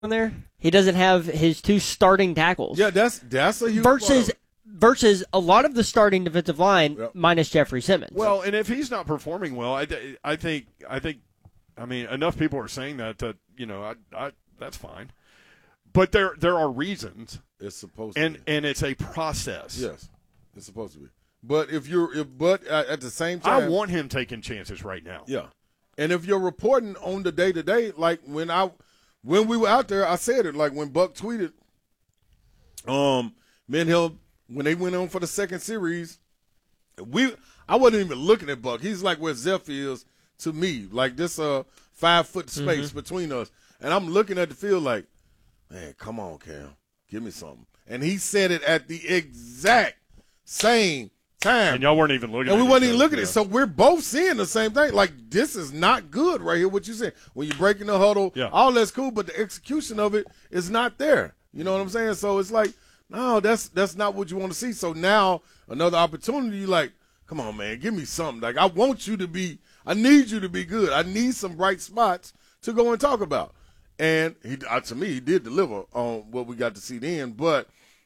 there. He doesn't have his 2 starting tackles. Yeah, that's a huge versus a lot of the starting defensive line minus Jeffrey Simmons. Well, and if he's not performing well, I think enough people are saying that that's fine. But there are reasons. It's supposed to be. And it's a process. Yes, it's supposed to be. But but at the same time, I want him taking chances right now. Yeah, and if you're reporting on the day-to-day, like when we were out there, I said it. Like when Buck tweeted, me and him, when they went on for the second series, I wasn't even looking at Buck. He's like where Zeph is to me, like this 5-foot space between us, and I'm looking at the field like, man, come on, Cam, give me something. And he said it at the exact same time. And y'all weren't even looking at it. And we weren't even looking at it. So we're both seeing the same thing. Like, this is not good right here, what you said. When you're breaking the huddle, all that's cool, but the execution of it is not there. You know what I'm saying? So it's like, no, that's not what you want to see. So now another opportunity, you like, come on, man, give me something. Like, I need you to be good. I need some bright spots to go and talk about. And to me, he did deliver on what we got to see then. But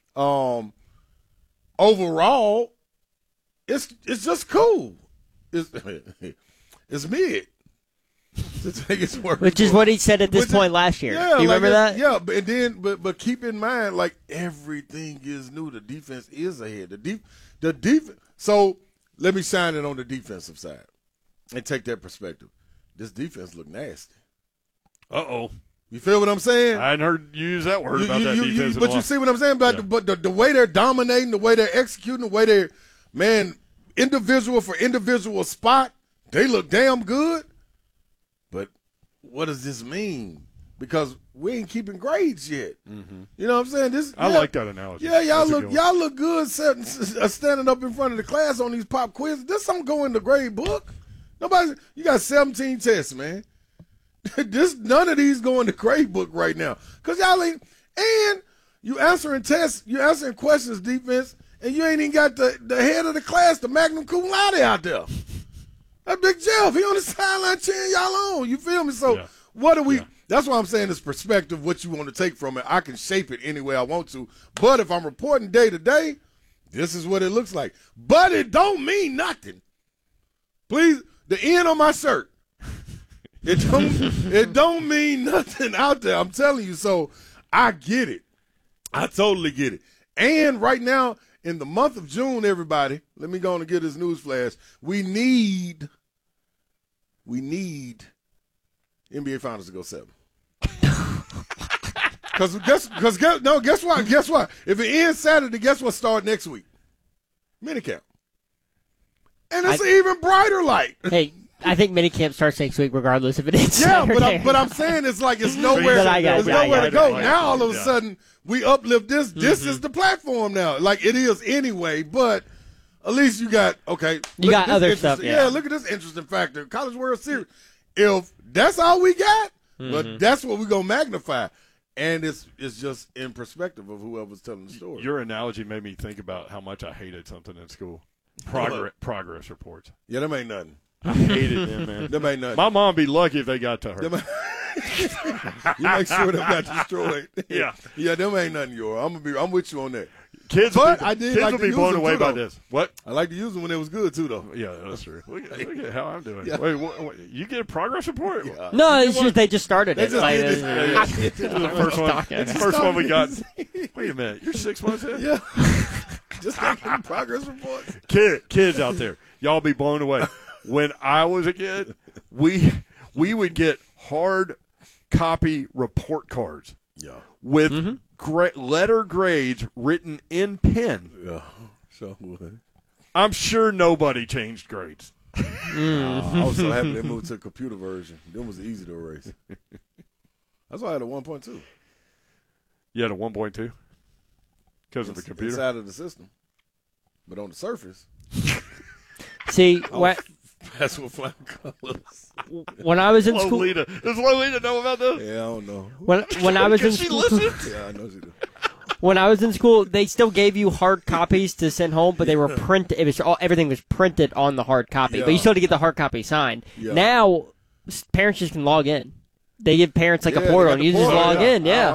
overall, it's just cool. It's mid. Which is what he said at this point last year. Yeah, do you remember that? Yeah, but keep in mind, like, everything is new. The defense is ahead. The defense. So let me shine it on the defensive side and take that perspective. This defense look nasty. Uh-oh. You feel what I'm saying? I hadn't heard you use that word about that defense. But you see what I'm saying about the way they're dominating, the way they're executing, the way they're, individual for individual spot, they look damn good. But what does this mean? Because we ain't keeping grades yet. Mm-hmm. You know what I'm saying? I like that analogy. Yeah, y'all look good standing up in front of the class on these pop quizzes. This don't go in the grade book. You got 17 tests, man. None of these go in the grade book right now. Because y'all ain't, and you answering tests, you answering questions, defense, and you ain't even got the head of the class, the magna cum laude out there. That Big Jeff, he on the sideline cheering y'all on. You feel me? So what do we that's why I'm saying this perspective, what you want to take from it. I can shape it any way I want to. But if I'm reporting day to day, this is what it looks like. But it don't mean nothing. Please, the N on my shirt. It don't mean nothing out there. I'm telling you. So I get it. I totally get it. And right now, in the month of June, everybody, let me go on and get this news flash. We need NBA Finals to go 7. Guess what? If it ends Saturday, guess what starts next week? Minicamp. And it's an even brighter light. Hey, I think minicamp starts next week, regardless if it is. Saturday. but I'm saying it's like it's nowhere. There's nowhere to go. Now all of a sudden we uplift this. This is the platform now. Like it is anyway. But at least you got You got other stuff. Yeah, look at this interesting factor. College World Series. If that's all we got, but that's what we're gonna magnify. And it's just in perspective of whoever's telling the story. Your analogy made me think about how much I hated something in school. Progress reports. Yeah, them ain't nothing. I hated them, man. Them ain't nothing. My mom be lucky if they got to her. You make sure them got destroyed. Yeah, them ain't nothing, I'm with you on that. Kids will be blown away by this. What? I like to use them when it was good too, though. Yeah, that's true. Look at how I'm doing. Yeah. Wait, what, you get a progress report? Yeah. No, it's just they just started it. This is the first one. It's the first one we got. Wait a minute, you're 6 months in? Yeah. Just making progress reports. Kids out there, y'all be blown away. When I was a kid, we would get hard copy report cards with letter grades written in pen. Yeah, so would. I'm sure nobody changed grades. I was so happy they moved to the computer version. Them was easy to erase. That's why I had a 1.2. You had a 1.2? Because of the computer? Inside of the system. But on the surface. See, what? That's what flying colors. When I was in school. Does Lolita know about this? Yeah, I don't know. When I was in school. Yeah, I know she did. When I was in school, they still gave you hard copies to send home, but they were printed. Everything was printed on the hard copy, but you still had to get the hard copy signed. Yeah. Now, parents just can log in. They give parents like a Yeah, they portal, got and the you just portal, log yeah. in. Yeah.